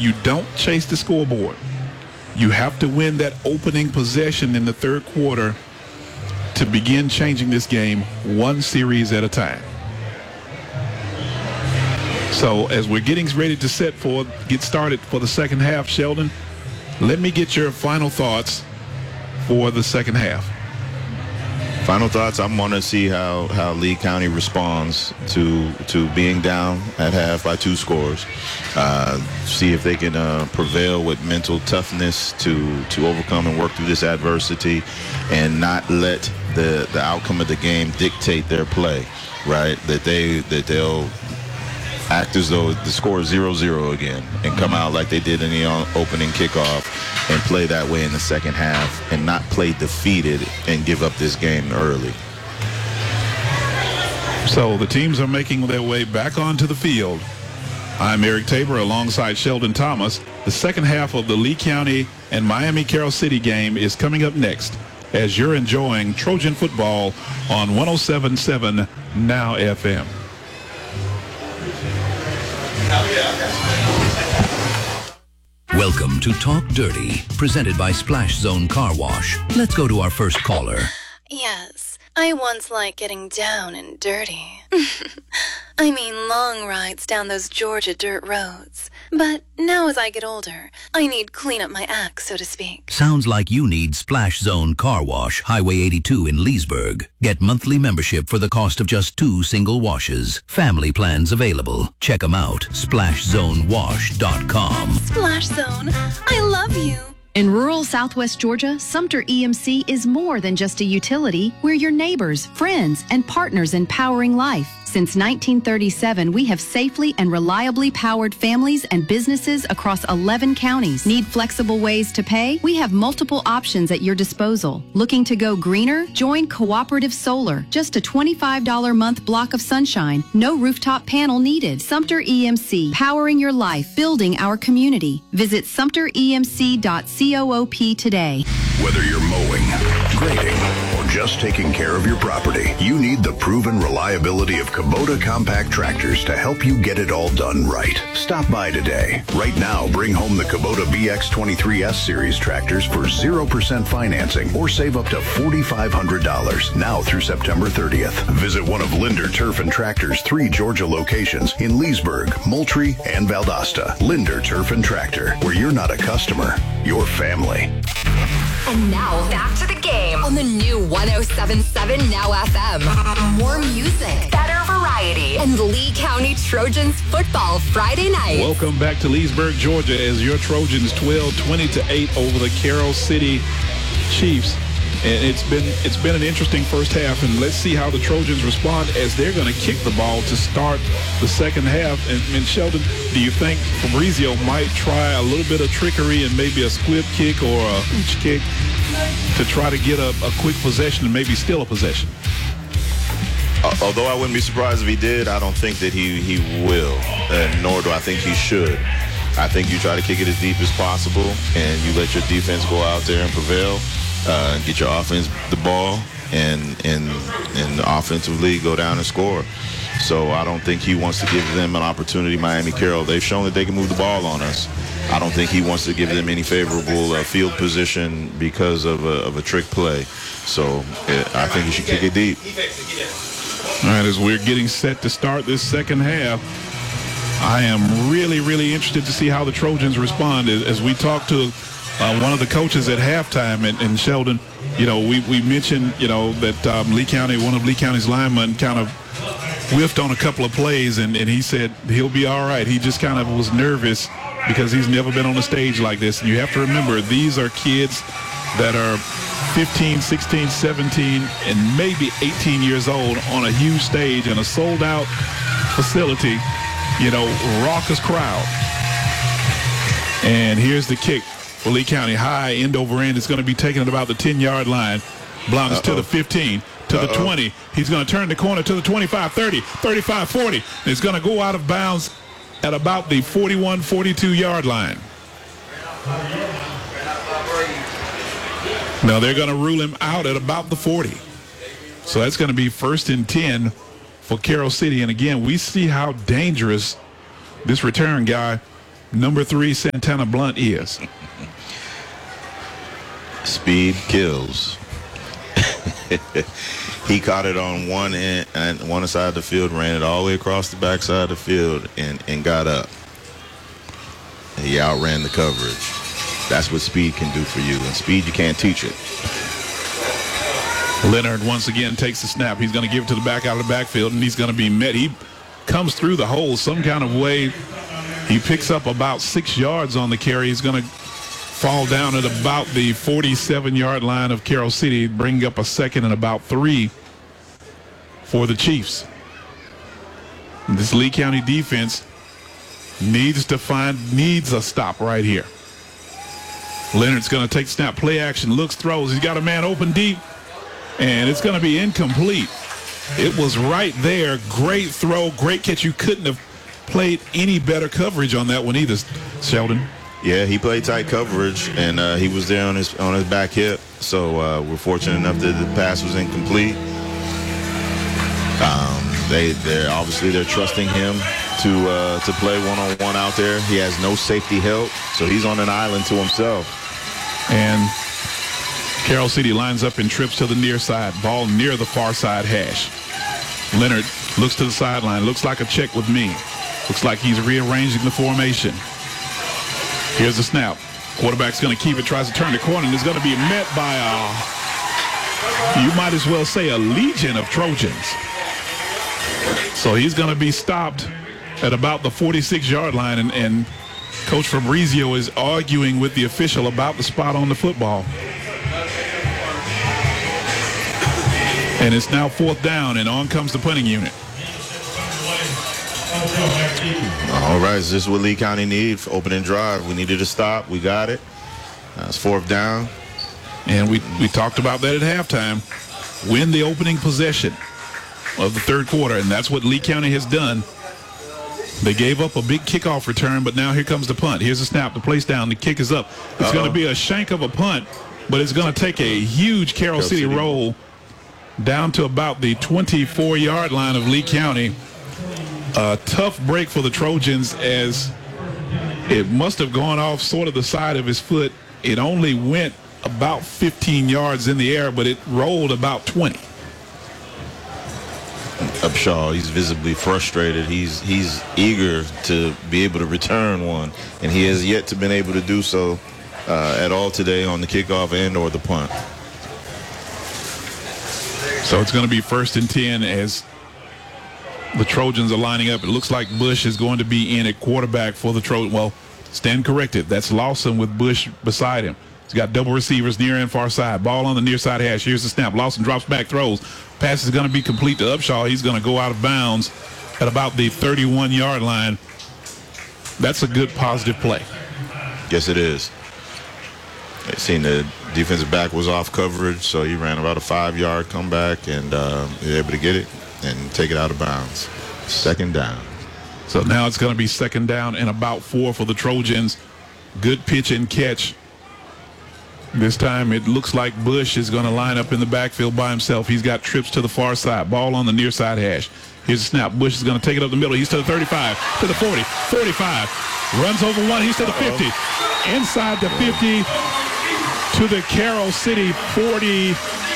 You don't chase the scoreboard. You have to win that opening possession in the third quarter to begin changing this game one series at a time. So as we're getting ready to get started for the second half, Sheldon, let me get your final thoughts for the second half. Final thoughts, I want to see how Lee County responds to being down at half by 2 scores. See if they can prevail with mental toughness to overcome and work through this adversity and not let the outcome of the game dictate their play, right? That they'll act as though the score is 0-0 again and come out like they did in the opening kickoff and play that way in the second half and not play defeated and give up this game early. So the teams are making their way back onto the field. I'm Eric Tabor alongside Sheldon Thomas. The second half of the Lee County and Miami Carroll City game is coming up next as you're enjoying Trojan football on 107.7 Now FM. Welcome to Talk Dirty, presented by Splash Zone Car Wash. Let's go to our first caller. Yes, I once liked getting down and dirty. I mean long rides down those Georgia dirt roads. But now as I get older, I need clean up my act, so to speak. Sounds like you need Splash Zone Car Wash, Highway 82 in Leesburg. Get monthly membership for the cost of just 2 single washes. Family plans available. Check them out. SplashZoneWash.com. Splash Zone, I love you. In rural Southwest Georgia, Sumter EMC is more than just a utility. We're your neighbors, friends, and partners in powering life. Since 1937, we have safely and reliably powered families and businesses across 11 counties. Need flexible ways to pay? We have multiple options at your disposal. Looking to go greener? Join Cooperative Solar. Just a $25 a month block of sunshine. No rooftop panel needed. Sumter EMC, powering your life, building our community. Visit sumteremc.coop today. Whether you're mowing, grading, or just taking care of your property, you need the proven reliability of Kubota compact tractors to help you get it all done right. Stop by today. Right now, bring home the Kubota BX23S Series tractors for 0% financing or save up to $4,500 now through September 30th. Visit one of Linder Turf and Tractor's 3 Georgia locations in Leesburg, Moultrie, and Valdosta. Linder Turf and Tractor, where you're not a customer, you're family. And now back to the game on the new 107.7 Now FM. More music, better variety, and Lee County Trojans football Friday night. Welcome back to Leesburg, Georgia, as your Trojans 20-8 over the Carroll City Chiefs. And it's been an interesting first half, and let's see how the Trojans respond as they're going to kick the ball to start the second half. And Sheldon, do you think Fabrizio might try a little bit of trickery and maybe a squib kick or a hooch kick to try to get a quick possession and maybe steal a possession? Although I wouldn't be surprised if he did, I don't think that he will, nor do I think he should. I think you try to kick it as deep as possible, and you let your defense go out there and prevail. Get your offense the ball and offensively go down and score. So I don't think he wants to give them an opportunity. Miami Carroll, they've shown that they can move the ball on us. I don't think he wants to give them any favorable field position because of a trick play. So I think he should kick it deep. All right, as we're getting set to start this second half, I am really, really interested to see how the Trojans respond. As we talk to one of the coaches at halftime, and Sheldon, you know, we mentioned, you know, that Lee County, one of Lee County's linemen kind of whiffed on a couple of plays, and he said he'll be all right. He just kind of was nervous because he's never been on a stage like this. And you have to remember, these are kids that are 15, 16, 17, and maybe 18 years old on a huge stage in a sold-out facility, you know, raucous crowd. And here's the kick for Lee County. High, end over end. It's going to be taken at about the 10-yard line. Belongs to the 15, to the 20. He's going to turn the corner to the 25, 30, 35, 40. And it's going to go out of bounds at about the 41, 42-yard line. Now they're going to rule him out at about the 40. So that's going to be 1st and 10 for Carroll City. And again, we see how dangerous this return guy number 3 Santana Blunt is? Speed kills. He caught it on one end and one side of the field, ran it all the way across the backside of the field, and got up. And he outran the coverage. That's what speed can do for you. And speed, you can't teach it. Leonard once again takes the snap. He's going to give it to the back out of the backfield, and he's going to be met. He comes through the hole some kind of way. He picks up about 6 yards on the carry. He's going to fall down at about the 47-yard line of Carroll City, bring up a second and about 3 for the Chiefs. This Lee County defense needs a stop right here. Leonard's going to take snap, play action, looks, throws. He's got a man open deep, and it's going to be incomplete. It was right there. Great throw, great catch. You couldn't have played any better coverage on that one either, Sheldon. Yeah, he played tight coverage, and he was there on his back hip. So we're fortunate enough that the pass was incomplete. They're trusting him to play one-on-one out there. He has no safety help, so he's on an island to himself. And Carroll City lines up and trips to the near side. Ball near the far side hash. Leonard looks to the sideline. Looks like a check with me. Looks like he's rearranging the formation. Here's the snap. Quarterback's going to keep it, tries to turn the corner, and is going to be met by you might as well say a legion of Trojans. So he's going to be stopped at about the 46-yard line, and Coach Fabrizio is arguing with the official about the spot on the football. And it's now 4th down, and on comes the punting unit. All right, this is what Lee County needs for opening drive. We needed to stop. We got it. It's 4th down. And we talked about that at halftime. Win the opening possession of the third quarter, and that's what Lee County has done. They gave up a big kickoff return, but now here comes the punt. Here's the snap, the place down, the kick is up. It's going to be a shank of a punt, but it's going to take a huge Carroll City roll down to about the 24-yard line of Lee County. A tough break for the Trojans, as it must have gone off sort of the side of his foot. It only went about 15 yards in the air, but it rolled about 20. Upshaw, he's visibly frustrated. He's eager to be able to return one, and he has yet to been able to do so at all today on the kickoff and or the punt. So it's going to be 1st and 10 as the Trojans are lining up. It looks like Bush is going to be in at quarterback for the Trojans. Well, stand corrected. That's Lawson with Bush beside him. He's got double receivers near and far side. Ball on the near side hash. Here's the snap. Lawson drops back, throws. Pass is going to be complete to Upshaw. He's going to go out of bounds at about the 31-yard line. That's a good positive play. Yes, it is. It seemed the defensive back was off coverage, so he ran about a 5-yard comeback and he was able to get it and take it out of bounds. 2nd down. So now it's going to be 2nd down and about 4 for the Trojans. Good pitch and catch. This time it looks like Bush is going to line up in the backfield by himself. He's got trips to the far side. Ball on the near side hash. Here's a snap. Bush is going to take it up the middle. He's to the 35, to the 40, 45. Runs over one. He's to the 50. Inside the 50 to the Carroll City 46,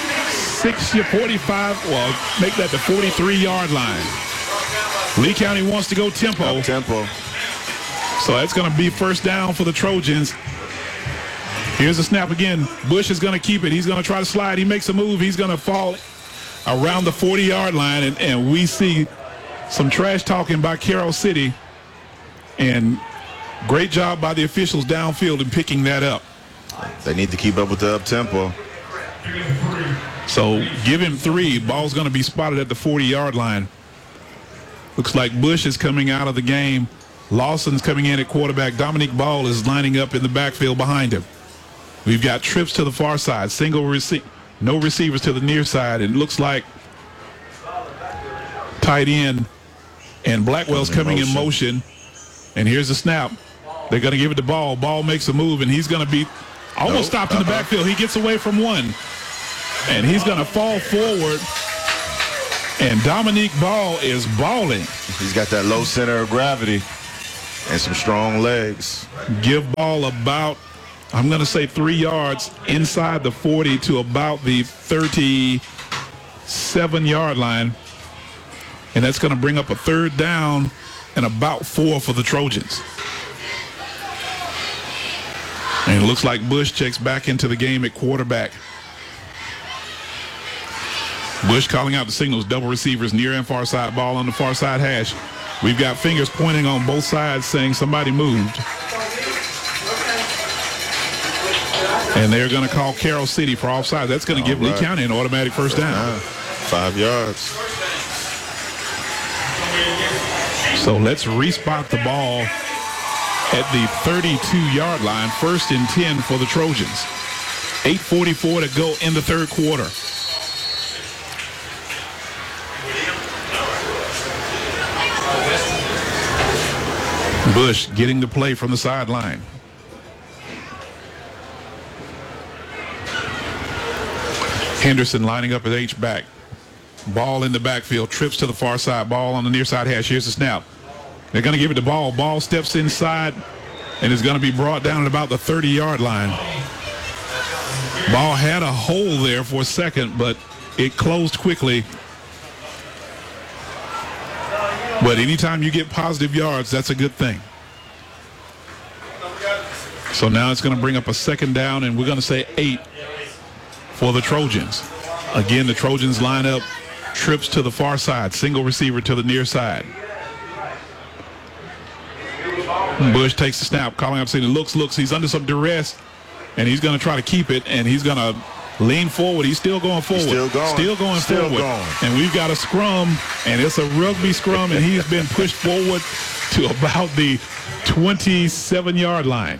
45. Well, make that the 43-yard line. Lee County wants to go tempo. Tempo. So that's going to be 1st down for the Trojans. Here's the snap again. Bush is going to keep it. He's going to try to slide. He makes a move. He's going to fall around the 40-yard line, and we see some trash talking by Carroll City. And great job by the officials downfield in picking that up. They need to keep up with the up-tempo. So give him 3. Ball's going to be spotted at the 40-yard line. Looks like Bush is coming out of the game. Lawson's coming in at quarterback. Dominique Ball is lining up in the backfield behind him. We've got trips to the far side. No receivers to the near side. It looks like tight end and Blackwell's coming in motion. And here's the snap. They're going to give it to Ball. Ball makes a move, and he's going to be almost stopped in the backfield. He gets away from one, and he's going to fall forward. And Dominique Ball is balling. He's got that low center of gravity, And some strong legs. Give ball about, I'm going to say 3 yards inside the 40 to about the 37-yard line. And that's going to bring up a third down and about 4 for the Trojans. And it looks like Bush checks back into the game at quarterback. Bush calling out the signals, double receivers, near and far side, ball on the far side hash. We've got fingers pointing on both sides saying somebody moved. And they're going to call Carroll City for offside. That's going to give Lee County an automatic first down. 5 yards. So let's respot the ball at the 32-yard line. 1st and 10 for the Trojans. 8:44 to go in the third quarter. Bush getting the play from the sideline. Henderson lining up at H-back. Ball in the backfield, trips to the far side, ball on the near side hash. Here's the snap. They're going to give it the ball. Ball steps inside and is going to be brought down at about the 30-yard line. Ball had a hole there for a second, but it closed quickly. But anytime you get positive yards, that's a good thing. So now it's going to bring up a second down, and we're going to say 8 for the Trojans. Again, the Trojans line up, trips to the far side, single receiver to the near side. Bush takes the snap, calling up, saying, looks, he's under some duress, and he's going to try to keep it, and he's going to lean forward. He's still going forward. Still going forward. And we've got a scrum, and it's a rugby scrum, and he's been pushed forward to about the 27-yard line.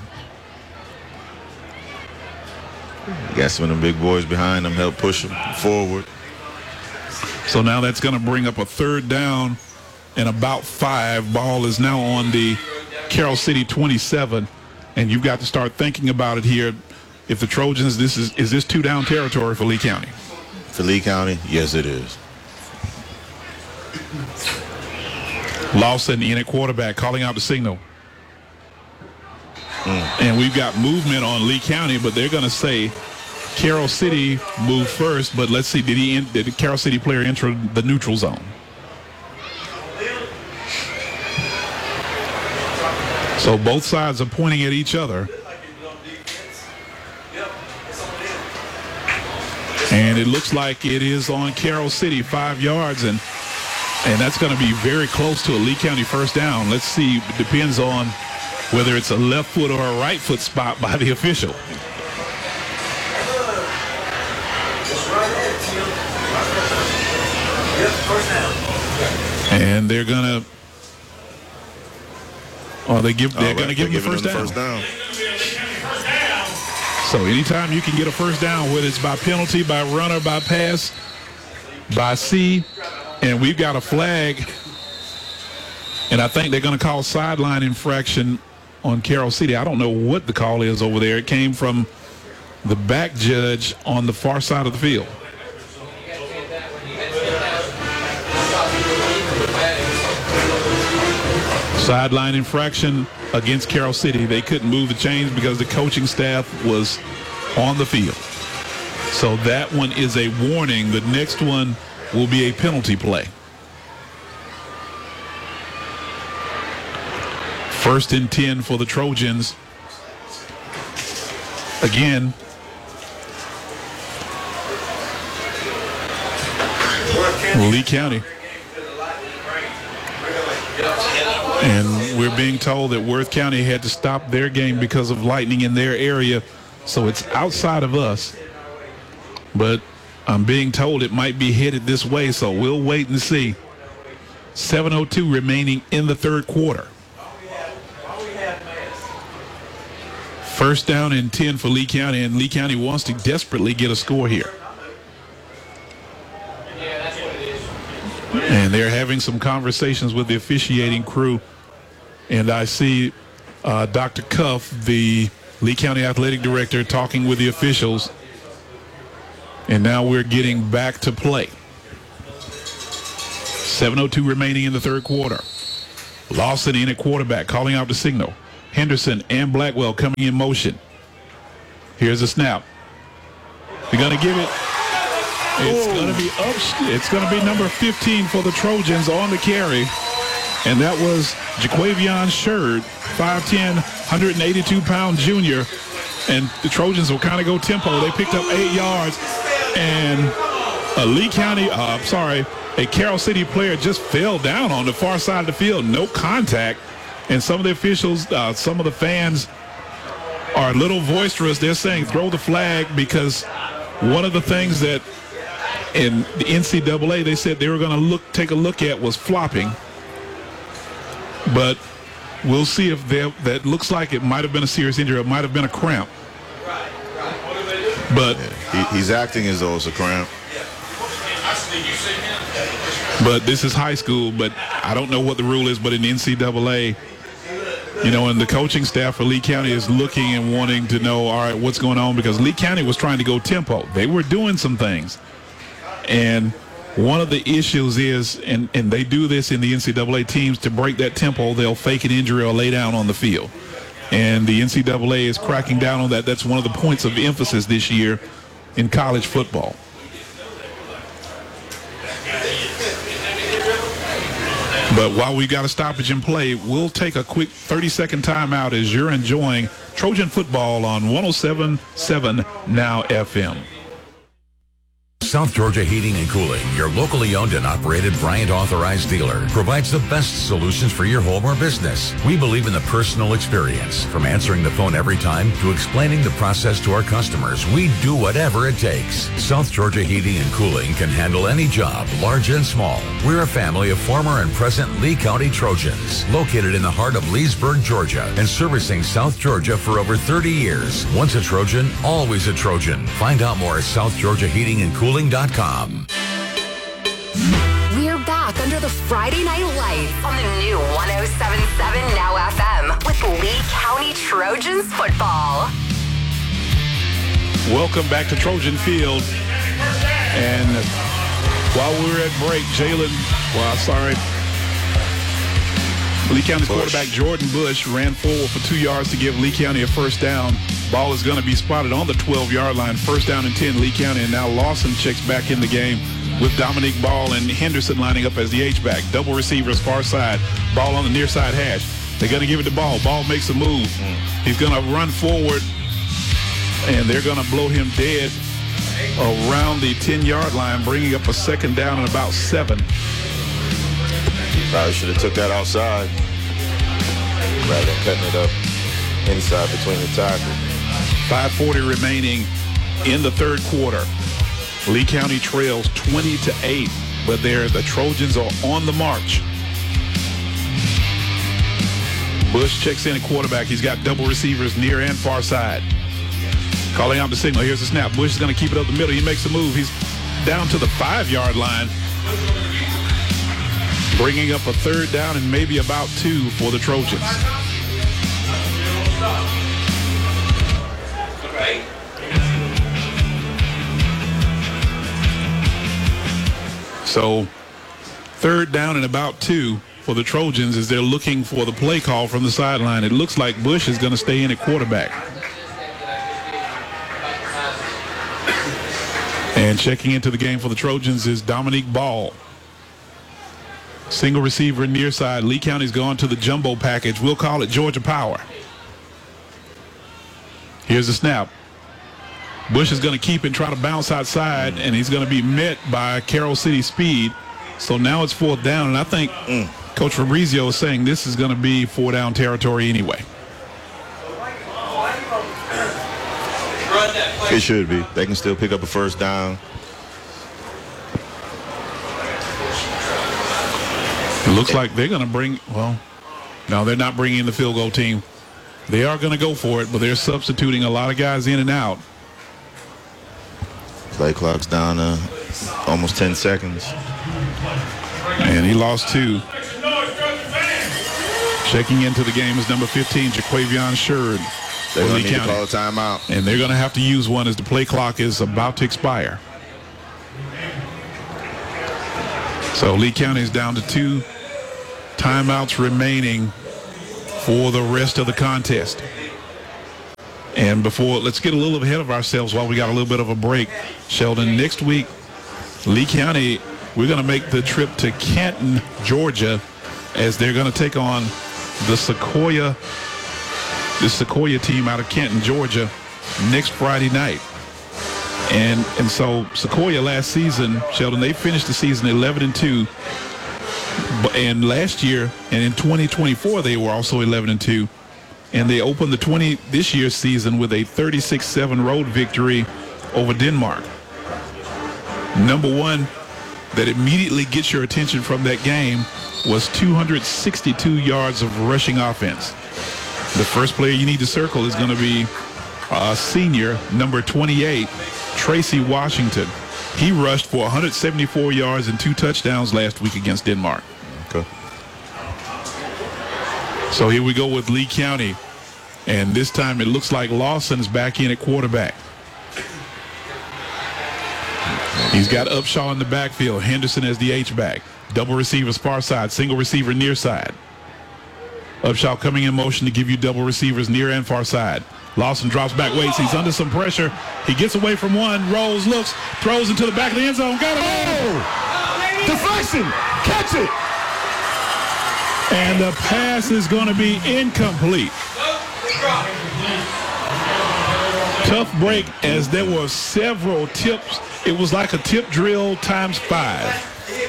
Got some of the big boys behind him, help push him forward. So now that's going to bring up a third down and about 5. Ball is now on the Carroll City 27, and you've got to start thinking about it here. If the Trojans, is this 2-down territory for Lee County? For Lee County, yes, it is. Lawson in at quarterback, calling out the signal. And we've got movement on Lee County, but they're going to say Carroll City moved first. But let's see, did the Carroll City player enter the neutral zone? So both sides are pointing at each other. And it looks like it is on Carroll City, 5 yards, and that's going to be very close to a Lee County first down. Let's see, it depends on whether it's a left foot or a right foot spot by the official. And they're going to, they're going to give them the first down. So anytime you can get a first down, whether it's by penalty, by runner, by pass, by C, and we've got a flag, and I think they're going to call sideline infraction on Carroll City. I don't know what the call is over there. It came from the back judge on the far side of the field. Sideline infraction against Carroll City. They couldn't move the chains because the coaching staff was on the field. So that one is a warning. The next one will be a penalty play. 1st and 10 for the Trojans. Again, Lee County. And we're being told that Worth County had to stop their game because of lightning in their area. So it's outside of us. But I'm being told it might be headed this way, so we'll wait and see. 7:02 remaining in the third quarter. 1st down and 10 for Lee County, and Lee County wants to desperately get a score here. And they're having some conversations with the officiating crew. And I see Dr. Cuff, the Lee County Athletic Director, talking with the officials. And now we're getting back to play. 7:02 remaining in the third quarter. Lawson in at quarterback, calling out the signal. Henderson and Blackwell coming in motion. Here's a snap. They're going to give it. It's going to be up. It's going to be number 15 for the Trojans on the carry. And that was Jaquavion Sherd, 5'10", 182-pound junior. And the Trojans will kind of go tempo. They picked up 8 yards. And a Carroll City player just fell down on the far side of the field. No contact. And some of the officials, some of the fans are a little boisterous. They're saying throw the flag because one of the things that in the NCAA they said they were going to take a look at was flopping. But we'll see if that looks like it might have been a serious injury. It might have been a cramp. But he's acting as though it's a cramp. But this is high school, but I don't know what the rule is, but in the NCAA, and the coaching staff for Lee County is looking and wanting to know, all right, what's going on? Because Lee County was trying to go tempo. They were doing some things. And one of the issues is, and they do this in the NCAA teams, to break that tempo, they'll fake an injury or lay down on the field. And the NCAA is cracking down on that. That's one of the points of emphasis this year in college football. But while we got a stoppage in play, we'll take a quick 30-second timeout as you're enjoying Trojan football on 107.7 Now FM. South Georgia Heating and Cooling, your locally owned and operated Bryant authorized dealer, provides the best solutions for your home or business. We believe in the personal experience. From answering the phone every time to explaining the process to our customers, we do whatever it takes. South Georgia Heating and Cooling can handle any job, large and small. We're a family of former and present Lee County Trojans, located in the heart of Leesburg, Georgia, and servicing South Georgia for over 30 years. Once a Trojan, always a Trojan. Find out more at southgeorgiaheatingandcooling.com. We're back under the Friday Night Lights on the new 107.7 Now FM with Lee County Trojans football. Welcome back to Trojan Field. And while we were at break, Lee County's quarterback Jordan Bush ran forward for 2 yards to give Lee County a first down. Ball is going to be spotted on the 12-yard line. First down and 10, Lee County. And now Lawson checks back in the game with Dominique Ball and Henderson lining up as the H-back. Double receivers, far side. Ball on the near side hash. They're going to give it to Ball. Ball makes a move. He's going to run forward, and they're going to blow him dead around the 10-yard line, bringing up a second down and about 7. Probably should have took that outside rather than cutting it up inside between the tackles. 5:40 remaining in the third quarter. Lee County trails 20-8, but the Trojans are on the march. Bush checks in at quarterback. He's got double receivers near and far side. Calling out the signal. Here's the snap. Bush is going to keep it up the middle. He makes a move. He's down to the 5-yard line, bringing up a third down and maybe about 2 for the Trojans. So third down and about 2 for the Trojans as they're looking for the play call from the sideline. It looks like Bush is going to stay in at quarterback. And checking into the game for the Trojans is Dominique Ball. Single receiver near side. Lee County's gone to the jumbo package. We'll call it Georgia Power. Here's the snap. Bush is going to keep and try to bounce outside, and he's going to be met by Carroll City Speed. So now it's 4th down, and I think Coach Fabrizio is saying this is going to be 4-down territory anyway. It should be. They can still pick up a first down. It looks like they're going to bring, no, they're not bringing in the field goal team. They are going to go for it, but they're substituting a lot of guys in and out. Play clock's down to almost 10 seconds. And he lost 2. Checking into the game is number 15, Jaquavion Sherd. They're going to need to call a timeout. And they're going to have to use one as the play clock is about to expire. So Lee County is down to 2. timeouts remaining for the rest of the contest. And let's get a little ahead of ourselves while we got a little bit of a break. Sheldon, next week, Lee County, we're going to make the trip to Canton, Georgia, as they're going to take on the Sequoia team out of Canton, Georgia, next Friday night. And so Sequoia last season, Sheldon, they finished the season 11-2. And last year, and in 2024, they were also 11-2. And they opened this year's season with a 36-7 road victory over Denmark. Number one that immediately gets your attention from that game was 262 yards of rushing offense. The first player you need to circle is going to be senior, number 28, Tracy Washington. He rushed for 174 yards and 2 touchdowns last week against Denmark. Okay. So here we go with Lee County. And this time it looks like Lawson's back in at quarterback. He's got Upshaw in the backfield. Henderson as the H-back. Double receivers far side. Single receiver near side. Upshaw coming in motion to give you double receivers near and far side. Lawson drops back, waits. He's under some pressure. He gets away from one. Rolls, looks, throws into the back of the end zone. Got it. Oh! Deflection. Catch it. And the pass is going to be incomplete. Tough break as there were several tips. It was like a tip drill times 5.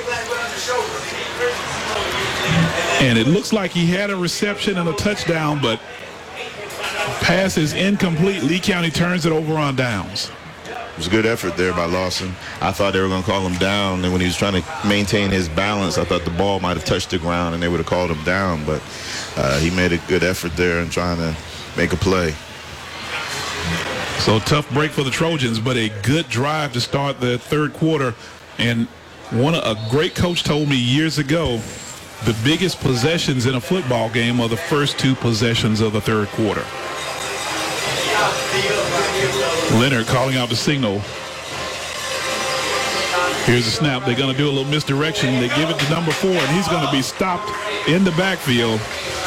And it looks like he had a reception and a touchdown, but pass is incomplete. Lee County turns it over on downs. It was a good effort there by Lawson. I thought they were going to call him down, and when he was trying to maintain his balance, I thought the ball might have touched the ground and they would have called him down, but he made a good effort there in trying to make a play. So tough break for the Trojans, but a good drive to start the third quarter. And a great coach told me years ago, the biggest possessions in a football game are the first 2 possessions of the third quarter. Leonard calling out the signal. Here's a snap. They're going to do a little misdirection. They give it to number 4, and he's going to be stopped in the backfield.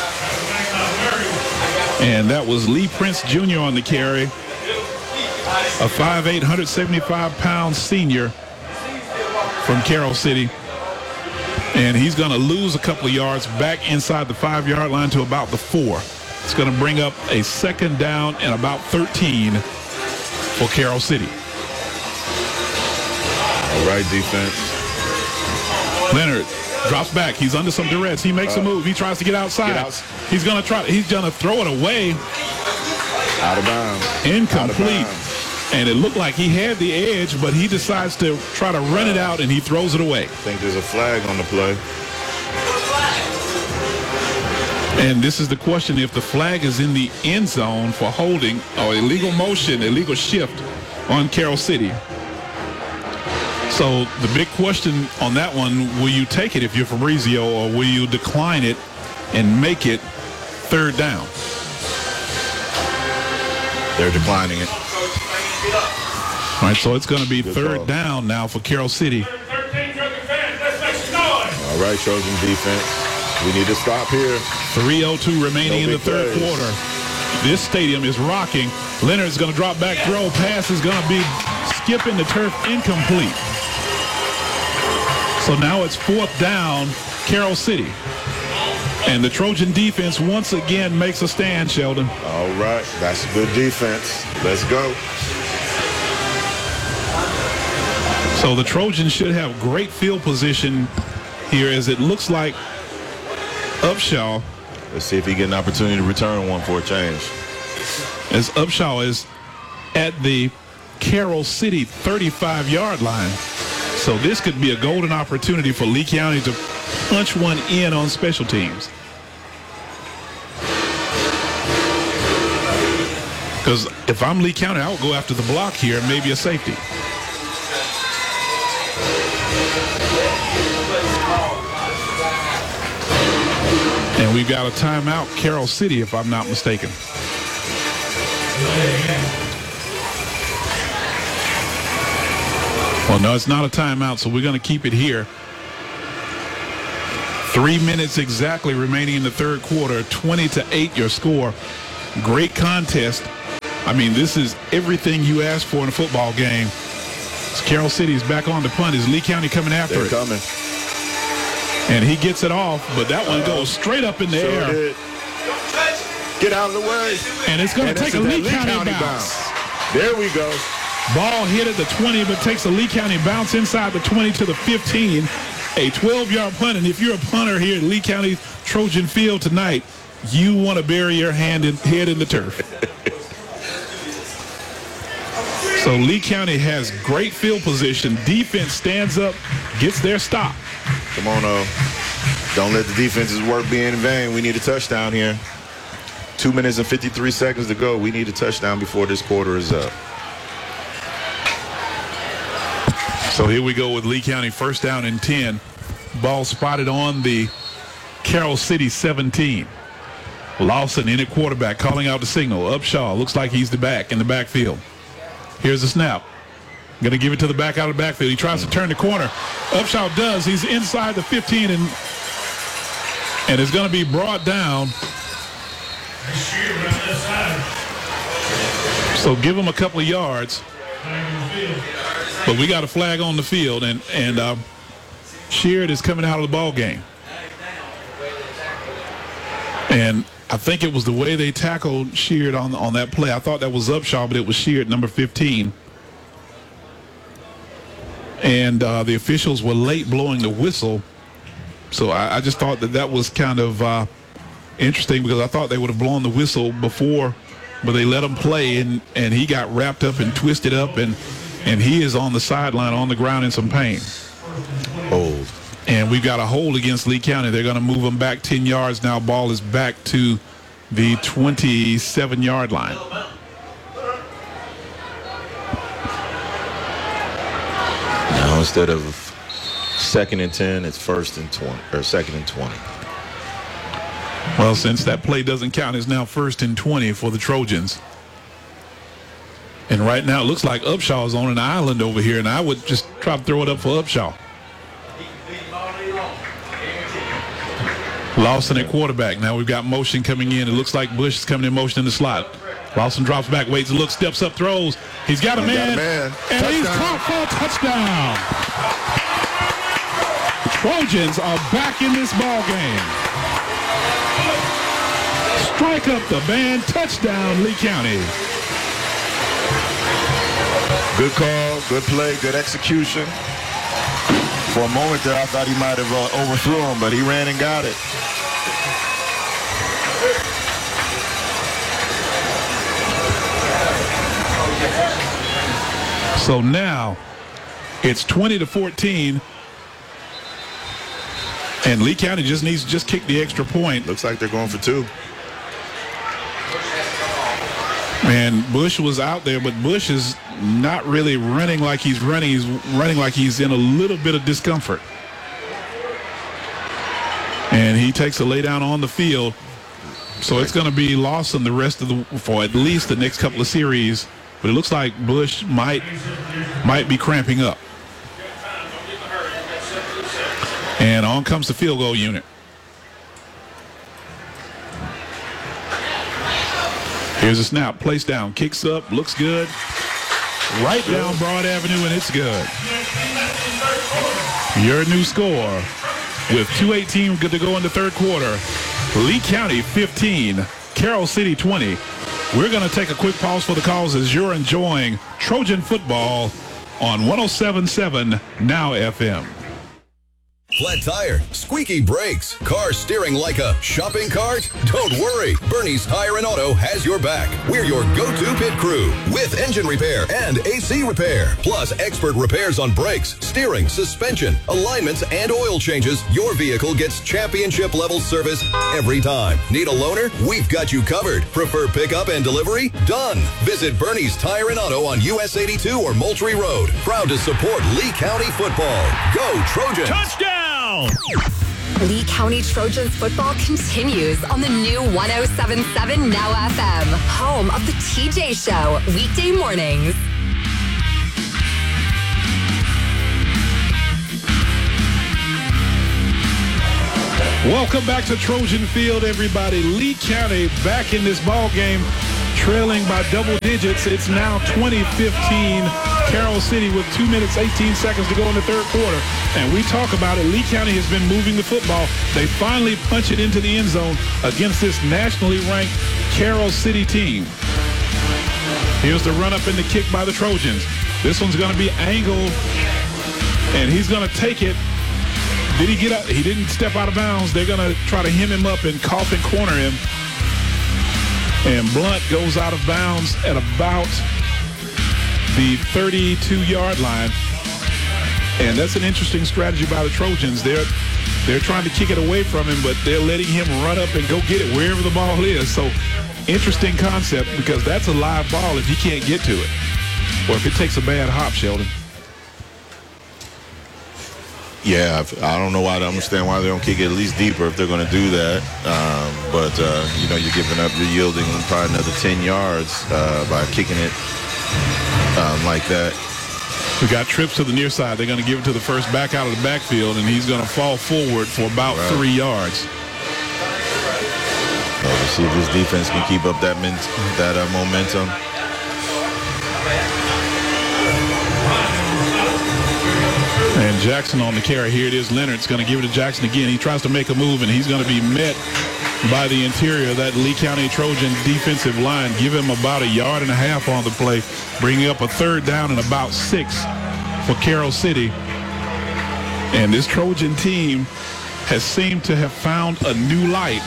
And that was Lee Prince Jr. on the carry. A 5'8", 175-pound senior from Carroll City. And he's going to lose a couple of yards back inside the 5-yard line to about the 4. It's going to bring up a second down and about 13 for Carroll City. All right, defense. Leonard drops back. He's under some duress. He makes a move. He tries to get outside. He's going to throw it away. Out of bounds. Incomplete. Out of bounds. And it looked like he had the edge, but he decides to try to run it out, and he throws it away. I think there's a flag on the play. And this is the question: if the flag is in the end zone for holding or illegal motion, illegal shift on Carroll City. So the big question on that one, will you take it if you're Fabrizio, or will you decline it and make it third down? They're declining it. All right, so it's going to be third down now for Carroll City. All right, Trojan defense. We need to stop here. 3:02 remaining in the third quarter. This stadium is rocking. Leonard's going to drop back, throw. Pass is going to be skipping the turf, incomplete. So now it's 4th down, Carroll City. And the Trojan defense once again makes a stand, Sheldon. All right, that's good defense. Let's go. So the Trojans should have great field position here, as it looks like Upshaw. Let's see if he get an opportunity to return one for a change. As Upshaw is at the Carroll City 35-yard line. So this could be a golden opportunity for Lee County to punch one in on special teams. Because if I'm Lee County, I would go after the block here, maybe a safety. And we've got a timeout, Carroll City, if I'm not mistaken. Well, no, it's not a timeout, so we're going to keep it here. 3 minutes exactly remaining in the third quarter. 20-8 your score. Great contest. I mean, this is everything you ask for in a football game. Carroll City's back on the punt. Is Lee County coming after it? Coming. And he gets it off, but that one goes straight up in the air. Did. Get out of the way. And it's going to take a Lee County bounce. There we go. Ball hit at the 20, but takes a Lee County bounce inside the 20 to the 15. A 12-yard punt. And if you're a punter here at Lee County Trojan Field tonight, you want to bury your head in the turf. So Lee County has great field position. Defense stands up, gets their stop. Come on, don't let the defense's work be in vain. We need a touchdown here. 2 minutes and 53 seconds to go. We need a touchdown before this quarter is up. So here we go with Lee County, first down and 10. Ball spotted on the Carroll City 17. Lawson in at quarterback, calling out the signal. Upshaw looks like he's in the backfield. Here's the snap. Going to give it to the back out of the backfield. He tries to turn the corner. Upshaw does. He's inside the 15 and is going to be brought down. So give him a couple of yards. But we got a flag on the field, and Sheard is coming out of the ball game. And I think it was the way they tackled Sheard on that play. I thought that was Upshaw, but it was Sheard, number 15. And the officials were late blowing the whistle. So I just thought that was kind of interesting, because I thought they would have blown the whistle before, but they let him play, and he got wrapped up and twisted up, and he is on the sideline on the ground in some pain. Hold. And we've got a hold against Lee County. They're going to move them back 10 yards now. Ball is back to the 27-yard line. Now instead of 2nd and 10, it's 1st and 20, or 2nd and 20. Well, since that play doesn't count, it's now 1st and 20 for the Trojans. And right now it looks like Upshaw is on an island over here, and I would just try to throw it up for Upshaw. Lawson at quarterback. Now we've got motion coming in. It looks like Bush is coming in motion in the slot. Lawson drops back, waits, looks, steps up, throws. He's got a man. And touchdown. He's caught for a touchdown. Trojans are back in this ball game. Strike up the band. Touchdown, Lee County. Good call, good play, good execution. For a moment there, I thought he might have overthrew him, but he ran and got it. So now it's 20-14, and Lee County just needs to kick the extra point. Looks like they're going for 2. And Bush was out there, but Bush is not really running like he's running. He's running like he's in a little bit of discomfort. And he takes a lay down on the field. So it's going to be Lawson the rest of for at least the next couple of series. But it looks like Bush might be cramping up. And on comes the field goal unit. Here's a snap, placed down, kicks up, looks good. Right down Broad Avenue, and it's good. Your new score with 2:18 good to go in the third quarter. Lee County 15, Carroll City 20. We're going to take a quick pause for the calls as you're enjoying Trojan football on 107.7 Now FM. Flat tire, squeaky brakes, car steering like a shopping cart? Don't worry, Bernie's Tire and Auto has your back. We're your go-to pit crew with engine repair and AC repair, plus expert repairs on brakes, steering, suspension, alignments, and oil changes. Your vehicle gets championship level service every time. Need a loaner? We've got you covered. Prefer pickup and delivery? Done. Visit Bernie's Tire and Auto on US 82 or Moultrie Road. Proud to support Lee County football. Go Trojans! Touchdown! Lee County Trojans football continues on the new 107.7 Now FM, home of the TJ Show, weekday mornings. Welcome back to Trojan Field, everybody. Lee County back in this ball game, trailing by double digits. It's now 20-15. Carroll City with 2 minutes, 18 seconds to go in the third quarter. And we talk about it. Lee County has been moving the football. They finally punch it into the end zone against this nationally ranked Carroll City team. Here's the run up and the kick by the Trojans. This one's going to be angled, and he's going to take it. Did he get up? He didn't step out of bounds. They're going to try to hem him up and coffin corner him. And Blunt goes out of bounds at about the 32-yard line. And that's an interesting strategy by the Trojans. They're trying to kick it away from him, but they're letting him run up and go get it wherever the ball is. So interesting concept, because that's a live ball if he can't get to it, or if it takes a bad hop, Sheldon. Yeah, I don't know why. I understand why they don't kick it at least deeper if they're going to do that. But you're giving up, you're yielding probably another 10 yards by kicking it like that. We got trips to the near side. They're going to give it to the first back out of the backfield, and he's going to fall forward for about 3 yards. We'll see if this defense can keep up that momentum. And Jackson on the carry. Here it is. Leonard's going to give it to Jackson again. He tries to make a move, and he's going to be met by the interior of that Lee County Trojan defensive line. Give him about 1.5 yards on the play, bringing up a third down and about 6 for Carroll City. And this Trojan team has seemed to have found a new light,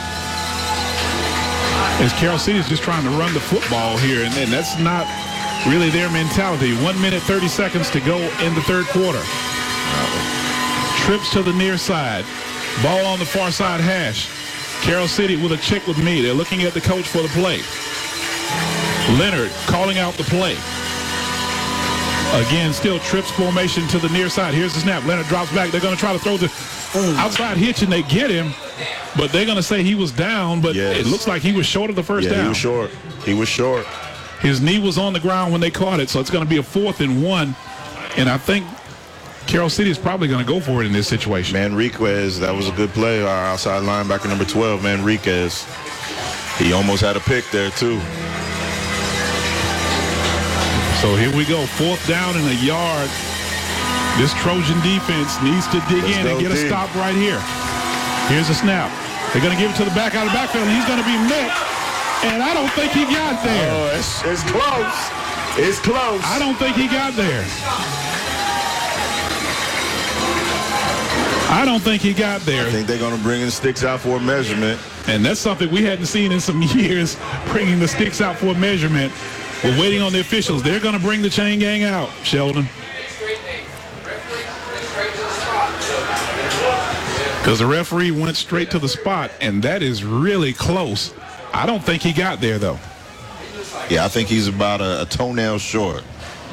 as Carroll City is just trying to run the football here, and that's not really their mentality. 1 minute, 30 seconds to go in the third quarter. Trips to the near side. Ball on the far side hash. Carroll City with a check with me. They're looking at the coach for the play. Leonard calling out the play. Again, still trips formation to the near side. Here's the snap. Leonard drops back. They're going to try to throw the outside hitch, and they get him. But they're going to say he was down, but it looks like he was short of the first down. He was short. He was short. His knee was on the ground when they caught it, so it's going to be a 4th and 1. And I think Carroll City is probably going to go for it in this situation. Manriquez, that was a good play. Our outside linebacker, number 12, Manriquez. He almost had a pick there, too. So here we go. 4th down and 1 yard. This Trojan defense needs to dig in and get a stop right here. Here's a snap. They're going to give it to the back out of the backfield, and he's going to be met. And I don't think he got there. Oh, it's close. It's close. I don't think he got there. I don't think he got there. I think they're going to bring the sticks out for a measurement. And that's something we hadn't seen in some years, bringing the sticks out for a measurement. We're waiting on the officials. They're going to bring the chain gang out, Sheldon. Because the referee went straight to the spot, and that is really close. I don't think he got there, though. Yeah, I think he's about a toenail short.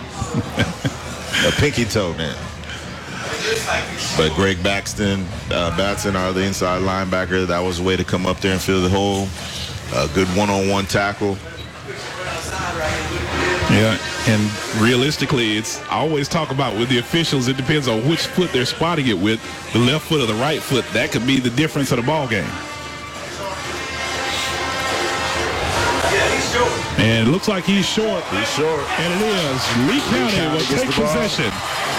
A pinky toenail. But Greg Batson, the inside linebacker, that was a way to come up there and fill the hole. A good one-on-one tackle. Yeah, and realistically, it's I always talk about with the officials, it depends on which foot they're spotting it with, the left foot or the right foot. That could be the difference of the ball game. And it looks like he's short. He's short. And it is. Lee County will take possession.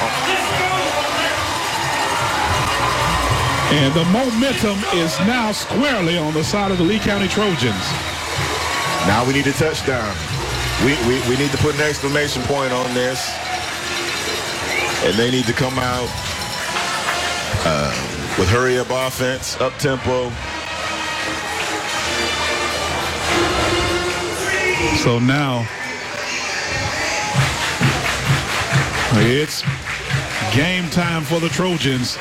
And the momentum is now squarely on the side of the Lee County Trojans. Now we need a touchdown. We need to put an exclamation point on this. And they need to come out with hurry-up offense, up-tempo. So now it's game time for the Trojans.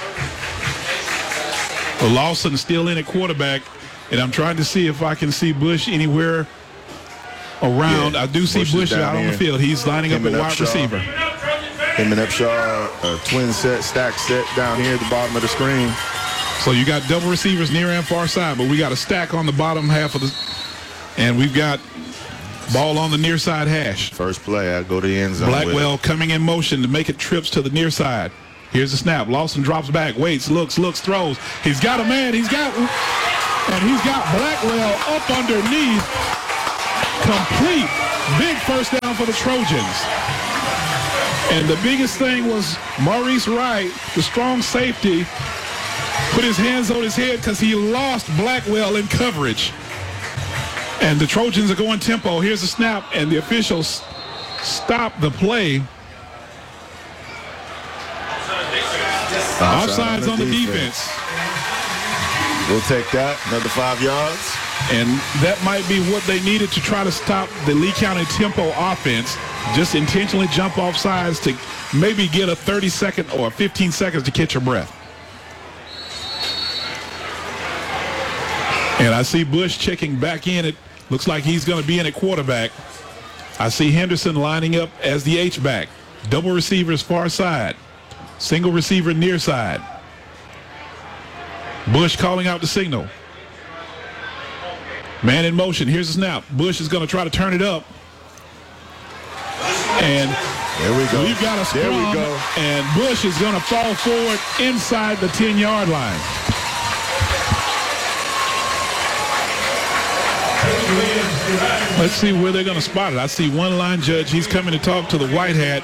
Lawson still in at quarterback, and I'm trying to see if I can see Bush anywhere around. I do see Bush out on the field. He's lining up at wide receiver. Him and Upshaw, twin set, stack set down here at the bottom of the screen. So you got double receivers near and far side, but we got a stack on the bottom half of the, and we've got ball on the near side hash. First play, I go to the end zone. Blackwell coming in motion to make it trips to the near side. Here's the snap. Lawson drops back, waits, looks, throws. He's got a man. He's got Blackwell up underneath. Complete. Big first down for the Trojans. And the biggest thing was Maurice Wright, the strong safety, put his hands on his head because he lost Blackwell in coverage. And the Trojans are going tempo. Here's the snap, and the officials stop the play. Offsides on the defense. We'll take that. Another 5 yards. And that might be what they needed to try to stop the Lee County tempo offense. Just intentionally jump off sides to maybe get a 30-second or 15 seconds to catch your breath. And I see Bush checking back in. It looks like he's going to be in at quarterback. I see Henderson lining up as the H-back. Double receivers far side. Single receiver near side. Bush calling out the signal. Man in motion. Here's the snap. Bush is going to try to turn it up. And there we go. We've got a scrum. There we go. And Bush is going to fall forward inside the 10-yard line. Let's see where they're going to spot it. I see one line judge. He's coming to talk to the white hat.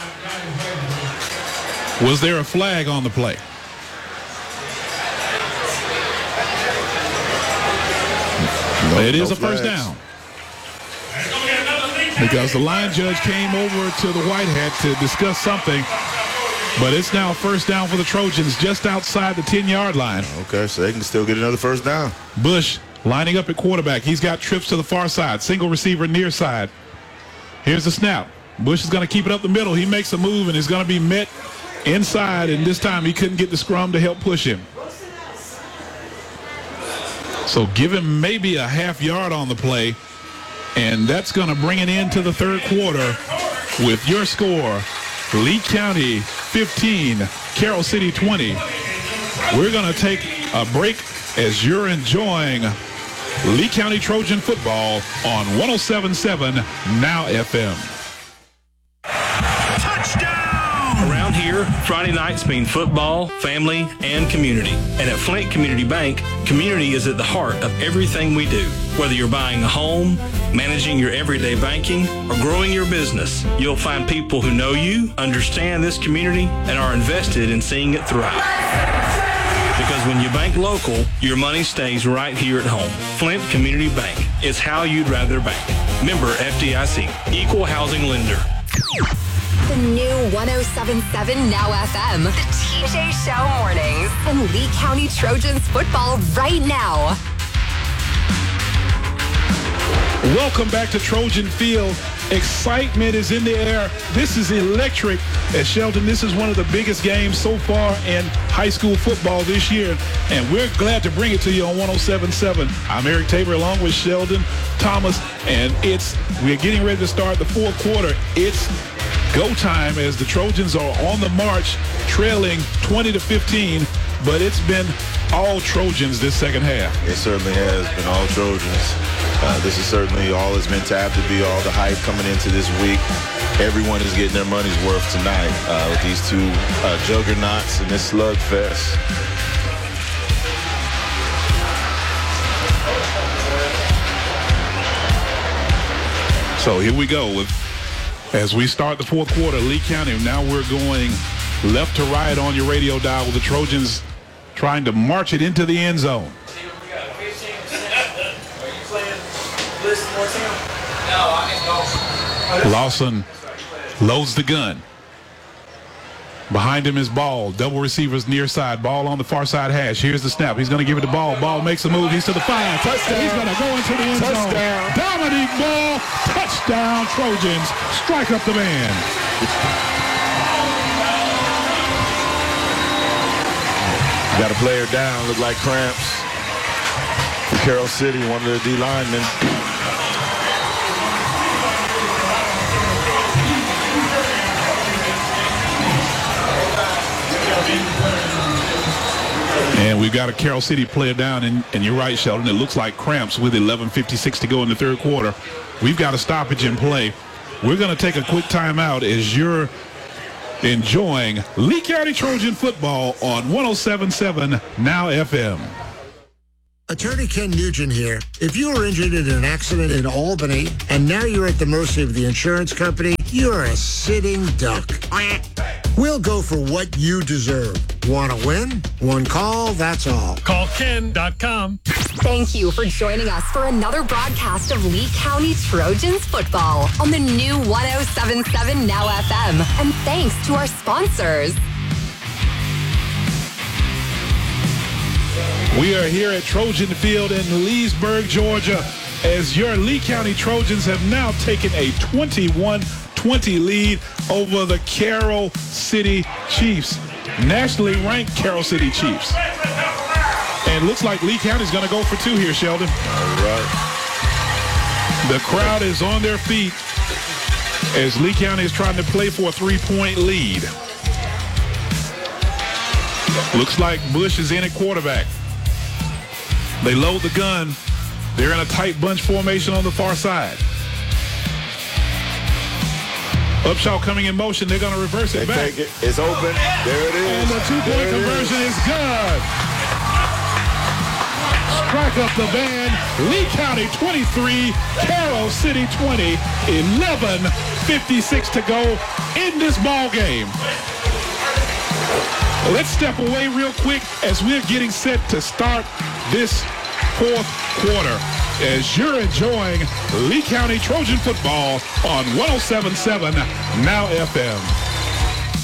Was there a flag on the play? It is a first down. Because the line judge came over to the white hat to discuss something. But it's now first down for the Trojans just outside the 10-yard line. Okay, so they can still get another first down. Bush lining up at quarterback. He's got trips to the far side. Single receiver near side. Here's the snap. Bush is going to keep it up the middle. He makes a move and is going to be met inside. And this time he couldn't get the scrum to help push him. So give him maybe a half yard on the play. And that's going to bring it into the third quarter with your score. Lee County 15, Carroll City 20. We're going to take a break as you're enjoying Lee County Trojan football on 107.7 Now FM. Touchdown! Around here, Friday nights mean football, family, and community. And at Flint Community Bank, community is at the heart of everything we do. Whether you're buying a home, managing your everyday banking, or growing your business, you'll find people who know you, understand this community, and are invested in seeing it thrive. Because when you bank local, your money stays right here at home. Flint Community Bank. It's how you'd rather bank. Member FDIC. Equal housing lender. The new 107.7 Now FM. The TJ Show mornings. And Lee County Trojans football right now. Welcome back to Trojan Field. Excitement is in the air. This is electric at Sheldon. This is one of the biggest games so far in high school football this year, and we're glad to bring it to you on 107.7. I'm Eric Tabor along with Sheldon Thomas, and we're getting ready to start the fourth quarter. It's go time as the Trojans are on the march, trailing 20-15, but it's been all Trojans this second half. It certainly has been all Trojans. This is certainly all has been tapped to be all the hype coming into this week. Everyone is getting their money's worth tonight with these two juggernauts in this slugfest. So here we go as we start the fourth quarter. Lee County, now we're going left to right on your radio dial with the Trojans trying to march it into the end zone. Lawson loads the gun. Behind him is Ball. Double receivers near side. Ball on the far side hash. Here's the snap. He's going to give it to Ball. Ball makes a move. He's to the 5. Touchdown. He's going to go into the end zone. Dominique Ball. Touchdown Trojans. Strike up the man. Got a player down. Look like cramps for Carroll City, one of the D linemen. And we've got a Carroll City player down, and you're right, Sheldon. It looks like cramps with 11:56 to go in the third quarter. We've got a stoppage in play. We're going to take a quick timeout as you're enjoying Lee County Trojan football on 107.7 Now FM. Attorney Ken Nugent here. If you were injured in an accident in Albany and now you're at the mercy of the insurance company, you're a sitting duck. We'll go for what you deserve. Want to win? One call, that's all. Call Ken.com. Thank you for joining us for another broadcast of Lee County Trojans football on the new 107.7 Now FM. And thanks to our sponsors. We are here at Trojan Field in Leesburg, Georgia, as your Lee County Trojans have now taken a 21-20 lead over the Carroll City Chiefs, nationally ranked Carroll City Chiefs. And looks like Lee County is going to go for two here, Sheldon. All right. The crowd is on their feet as Lee County is trying to play for a 3-point lead. Looks like Bush is in at quarterback. They load the gun. They're in a tight bunch formation on the far side. Upshaw coming in motion. They're going to reverse it back. Take it. It's open. There it is. And the two-point conversion is good. Strike up the band. Lee County 23, Carroll City 20. 11:56 to go in this ball game. Let's step away real quick as we're getting set to start this fourth quarter as you're enjoying Lee County Trojan football on 107.7 Now FM.